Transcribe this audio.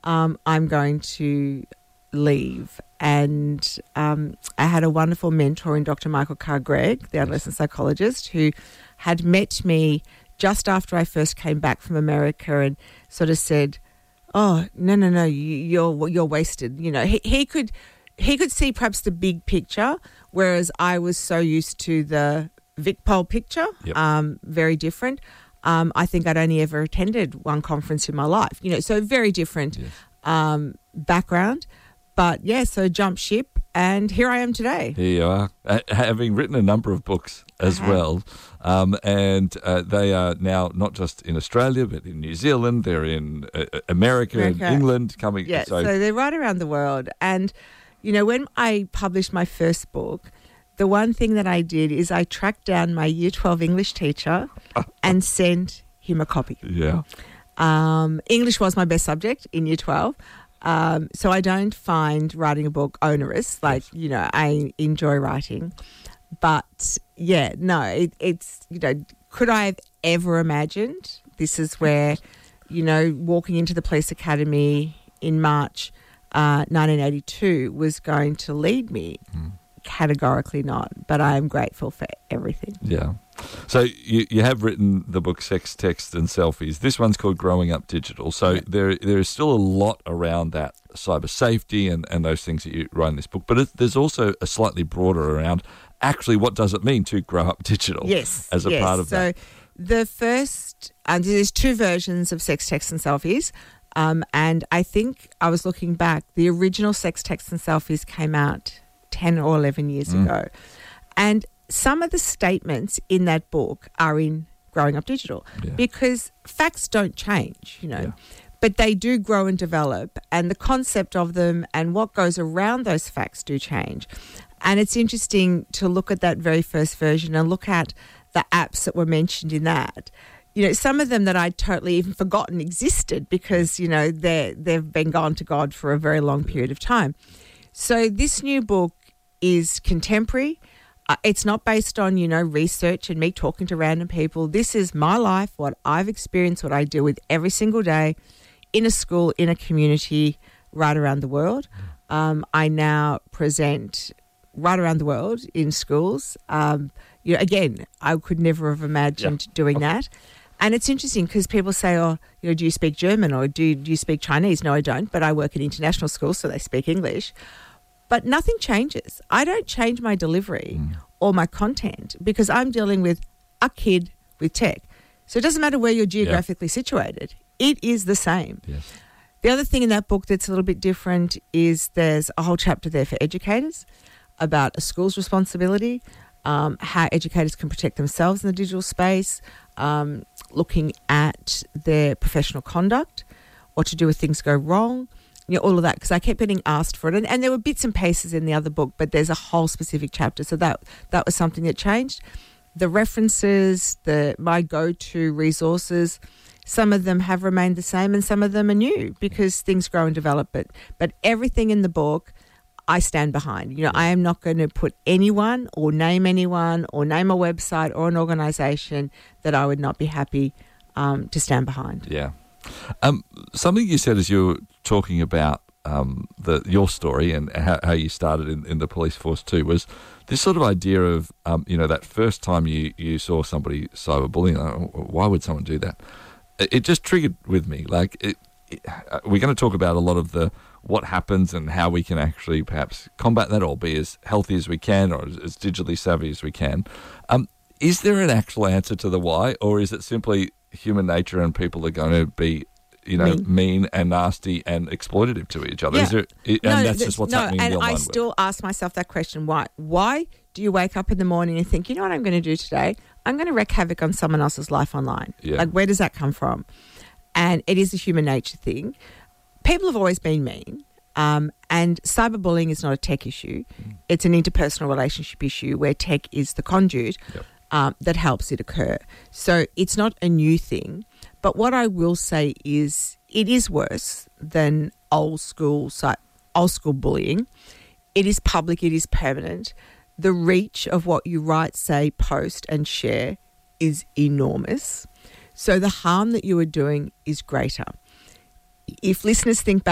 I'm going to leave. And I had a wonderful mentor in Dr. Michael Carr-Gregg, the adolescent psychologist, who had met me just after I first came back from America and sort of said, "Oh, no, you're wasted." You know, he could see perhaps the big picture, whereas I was so used to the Vic Pol picture, very different. I think I'd only ever attended one conference in my life, you know, so very different background. But, yeah, so jump ship, and here I am today. Here you are, having written a number of books as well. And they are now not just in Australia, but in New Zealand. They're in America. And England. Coming. Yeah, so they're right around the world. And, you know, when I published my first book, the one thing that I did is I tracked down my Year 12 English teacher and sent him a copy. Yeah. English was my best subject in Year 12. So I don't find writing a book onerous. Like, you know, I enjoy writing. But, yeah, no, it's, you know, could I have ever imagined this is where, you know, walking into the police academy in March 1982 was going to lead me? Categorically not. But I am grateful for everything. Yeah. So you have written the book Sex, Text and Selfies. This one's called Growing Up Digital. So there is still a lot around that cyber safety and those things that you write in this book. But there's also a slightly broader around actually what does it mean to grow up digital as a part of that. So the first, there's two versions of Sex, Text and Selfies. And I think I was looking back, the original Sex, Text and Selfies came out 10 or 11 years ago. And some of the statements in that book are in Growing Up Digital because facts don't change, you know, but they do grow and develop, and the concept of them and what goes around those facts do change. And it's interesting to look at that very first version and look at the apps that were mentioned in that. You know, some of them that I'd totally even forgotten existed because, you know, they've been gone to God for a very long period of time. So this new book is contemporary. It's not based on, you know, research and me talking to random people. This is my life, what I've experienced, what I deal with every single day in a school, in a community, right around the world. I now present right around the world in schools. You know, again, I could never have imagined doing that. And it's interesting because people say, oh, you know, do you speak German or do you speak Chinese? No, I don't, but I work in international schools, so they speak English. But nothing changes. I don't change my delivery or my content because I'm dealing with a kid with tech. So it doesn't matter where you're geographically situated. It is the same. Yes. The other thing in that book that's a little bit different is there's a whole chapter there for educators about a school's responsibility, how educators can protect themselves in the digital space, looking at their professional conduct, what to do if things go wrong, you know, all of that, because I kept getting asked for it. And there were bits and pieces in the other book, but there's a whole specific chapter. So that was something that changed. The references, my go-to resources, some of them have remained the same and some of them are new because things grow and develop. But everything in the book, I stand behind. You know, I am not going to put anyone or name a website or an organisation that I would not be happy to stand behind. Yeah. Something you said as you were talking about your story and how you started in the police force too was this sort of idea of, you know, that first time you saw somebody cyberbullying, why would someone do that? It just triggered with me. Like, we're going to talk about a lot of what happens and how we can actually perhaps combat that or be as healthy as we can or as digitally savvy as we can. Is there an actual answer to the why, or is it simply human nature and people are going to be, you know, mean and nasty and exploitative to each other? Yeah. That's just what's happening in the online And I still ask myself that question. Why do you wake up in the morning and think, you know what I'm going to do today? I'm going to wreak havoc on someone else's life online. Yeah. Like, where does that come from? And it is a human nature thing. People have always been mean. And cyberbullying is not a tech issue. It's an interpersonal relationship issue where tech is the conduit that helps it occur. So it's not a new thing. But what I will say is it is worse than old school bullying. It is public. It is permanent. The reach of what you write, say, post and share is enormous. So the harm that you are doing is greater. If listeners think back